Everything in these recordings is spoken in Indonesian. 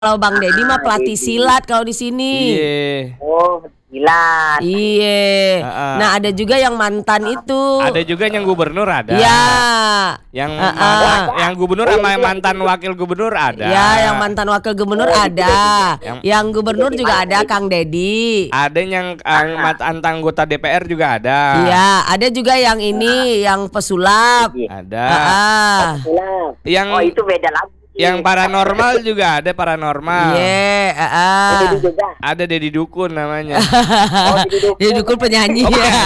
Kalau Bang Deddy mah pelatih silat kalau di sini. Iya. Oh, silat. Iya. Nah, ada juga yang mantan itu. Ada juga yang gubernur ada. Iya. Yang gubernur sama mantan wakil gubernur ada. Ya, yang mantan wakil gubernur ada. Yang gubernur juga ada, Kang Deddy. Ada yang mantan anggota DPR juga ada. Iya, ada juga yang ini, yang pesulap. Ada. Silat. Yang Oh, itu beda lagi. Yang paranormal juga ada paranormal. Iya, Deddy juga. Ada Deddy Dukun namanya. Oh, Dia dukun penyanyi.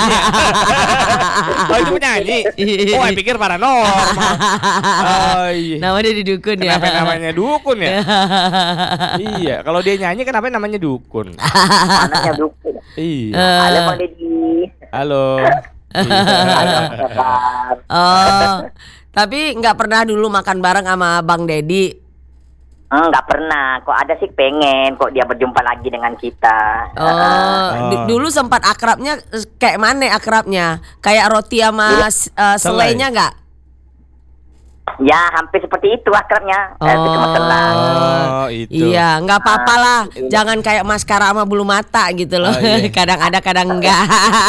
Oh, itu penyanyi. Oh, saya pikir paranormal. Oh iya. Namanya Deddy Dukun ya. Kenapa namanya Dukun ya? Iya, kalau dia nyanyi kenapa namanya Dukun? Anaknya dukun. Iya. Halo Bang Deddy. Halo. Halo, kabar. Oh, tapi nggak pernah dulu makan bareng sama Bang Deddy. Enggak pernah. Kok ada sih pengen kok dia berjumpa lagi dengan kita. Dulu sempat akrabnya kayak mana akrabnya? Kayak roti sama selainya nggak? Ya, hampir seperti itu akrabnya. Cuma selang. Oh, itu. Iya, nggak apa-apa lah. Jangan kayak maskara sama bulu mata gitu loh. Oh, iya. Kadang ada, kadang enggak.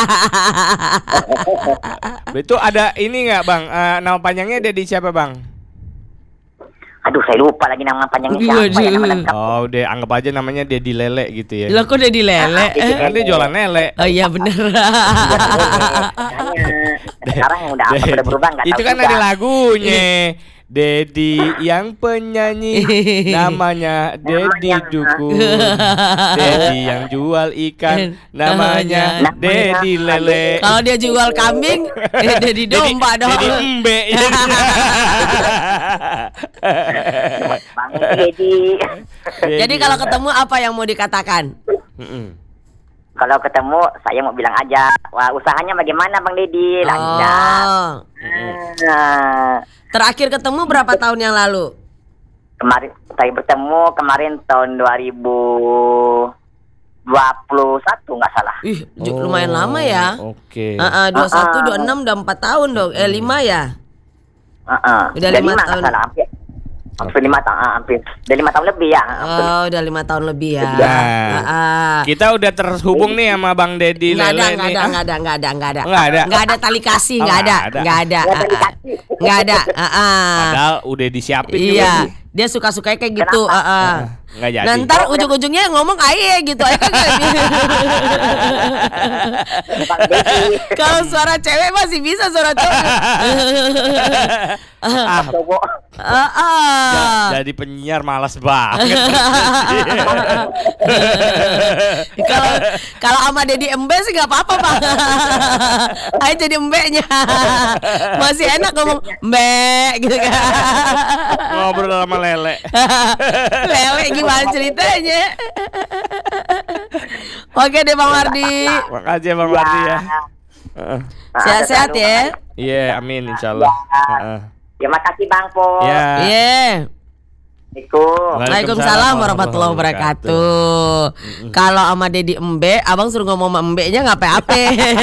Itu ada ini nggak Bang? Nama panjangnya Deddy siapa Bang? Aduh, saya lupa lagi nama panjangnya siapa ya, nama lengkap. Oh, udah anggap aja namanya Deddy Lele gitu ya. Lah kok Deddy Lele? Kan dia jualan lele. Oh iya bener. Sekarang udah apa udah berubah nggak tahu. Itu kan juga. ada lagunya. Deddy yang penyanyi namanya Deddy Dukun. Deddy yang jual ikan namanya Deddy Lele. Kalau dia jual kambing, Deddy domba dong. Deddy embe. Bang Deddy. Jadi kalau ketemu apa yang mau dikatakan? Kalau ketemu saya mau bilang aja, wah usahanya bagaimana Bang Deddy? Lancar. Terakhir ketemu berapa tahun yang lalu? Kemarin saya bertemu tahun 2021 nggak salah. Ih, lumayan lama ya. Oke. 21, 26 udah 4 tahun dong. 5 ya? Udah 5 tahun. Nggak salah, hampir 5 tahun, hampir. Udah 5 tahun lebih ya. Oh, udah 5 tahun lebih ya. Kita udah terhubung nih sama Bang Deddy Nggak Lele nih. Nggak ada tali kasih, nggak ada. Padahal udah disiapin juga. Iya, dia suka-sukanya kayak gitu. Nggak jadi. Nah, ntar ujung-ujungnya ngomong aye gitu. Kalau suara cewek masih bisa, suara cowok. Jadi penyiar malas banget. Kalau sama Deddy Embe sih nggak apa-apa Bang. Ayo jadi embeknya. Masih enak ngomong mbek gitu kan. Ngobrol sama Lele. Lele gimana ceritanya? Oke deh Bang Wardi. Makasih Bang Wardi ya. Sehat-sehat ya. Iya, amin insyaallah. Ya makasih Bang Po. Iya. Iya. Waalaikumsalam warahmatullahi wabarakatuh. Kalau sama Deddy Embe, abang suruh ngomong sama Embe-nya nggak apa-apa.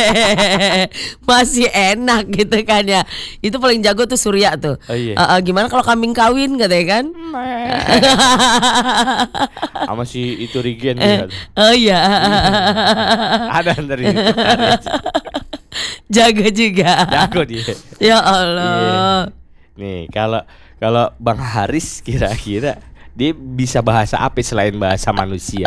Masih enak gitu kan ya. Itu paling jago tuh Surya tuh. Oh, iya. Gimana kalau kambing kawin katanya kan? Sama si itu Rigen juga. Oh iya. Ada dari Jago juga. jago dia. Ya Allah. Nih, kalau Bang Haris kira-kira dia bisa bahasa apa selain bahasa manusia?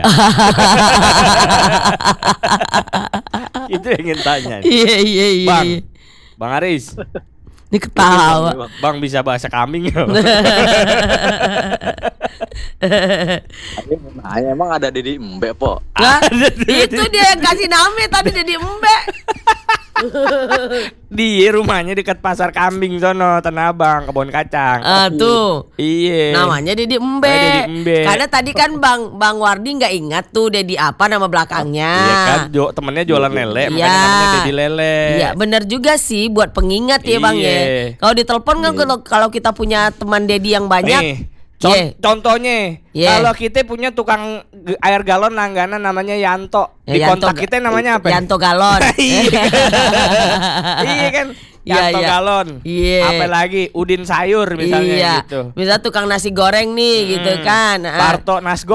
Itu yang ingin tanya. Iya. Bang Haris. Ini ketawa. Bang bisa bahasa kambing nggak? Emang ada Deddy Embe Po? Lah, itu dia yang kasih nama tadi Deddy Embe. Di rumahnya dekat pasar kambing sono, Tanah Abang, kebun kacang. Tuh. Iya. Namanya Deddy Embe. Deddy Embe. Karena tadi kan Bang Wardi nggak ingat tuh Deddy apa nama belakangnya. Iya kan, temennya jualan lele, makanya Iya. namanya Deddy Lele. Iya, bener juga sih buat pengingat ya Bang ya. Iya. Kalau ditelepon kan kalau kita punya teman Deddy yang banyak. Nih, Iya. Contohnya, Iya. kalau kita punya tukang air galon langganan namanya Yanto. Di Ya, kontak kita namanya apa? Yanto galon. Iya kan? Iya, Yanto iya. galon. Iya. Apalagi Udin sayur misalnya Iya. gitu. Misal tukang nasi goreng nih gitu kan. Parto Nasgo.